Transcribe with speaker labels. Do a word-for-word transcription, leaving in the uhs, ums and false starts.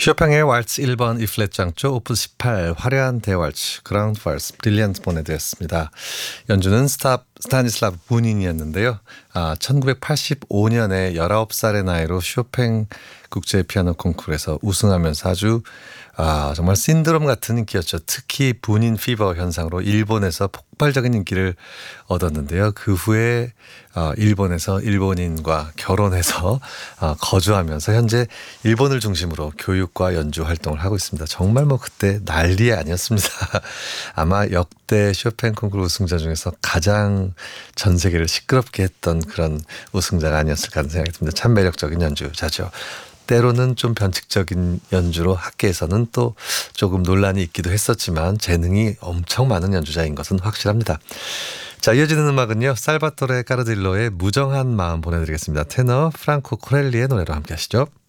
Speaker 1: 쇼팽의 왈츠 일 번 E플랫 장조 오프스 십팔 화려한 대왈츠 그라운드 발스 브릴리언트 보내드렸습니다. 연주는 스타, 스타니슬라브 부닌이었는데요. 아, 천구백팔십오 년에 열아홉 살의 나이로 쇼팽 국제 피아노 콩쿠르에서 우승하면서 아주 아, 정말 신드롬 같은 인기였죠. 특히 부닌 피버 현상으로 일본에서 폭발적인 인기를 얻었는데요. 그 후에 어, 일본에서 일본인과 결혼해서 어, 거주하면서 현재 일본을 중심으로 교육과 연주 활동을 하고 있습니다. 정말 뭐 그때 난리 아니었습니다. 아마 역대 쇼팽 콩쿠르 우승자 중에서 가장 전 세계를 시끄럽게 했던 그런 우승자가 아니었을까 하는 생각이 듭니다. 참 매력적인 연주자죠. 때로는 좀 변칙적인 연주로 학계에서는 또 조금 논란이 있기도 했었지만 재능이 엄청 많은 연주자인 것은 확실합니다. 자, 이어지는 음악은요. 살바토레 까르딜로의 무정한 마음 보내드리겠습니다. 테너 프랑코 코렐리의 노래로 함께 하시죠.